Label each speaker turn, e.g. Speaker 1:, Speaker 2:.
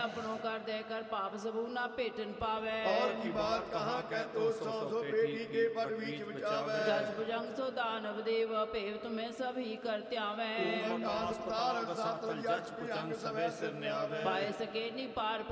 Speaker 1: अपनो कर दे कर पाप सबू ना भेटन पावे।
Speaker 2: और की बात कहा कह तो 100 पेटी के पर बीच बचावे।
Speaker 1: जस भुजंग सो दानव देव भेव तुम्हें सभी कर त्यावे।
Speaker 2: आकाश पाताल रसातल जस भुजंग सभे सिर न्यावे।
Speaker 1: पाए सके नी पार